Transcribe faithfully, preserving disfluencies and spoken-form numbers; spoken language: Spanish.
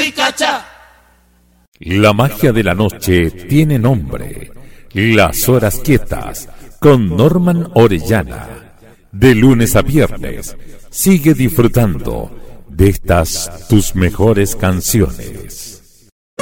Ricacha. La magia de la noche tiene nombre. Las horas quietas con Norman Orellana. De lunes a viernes, sigue disfrutando de estas tus mejores canciones.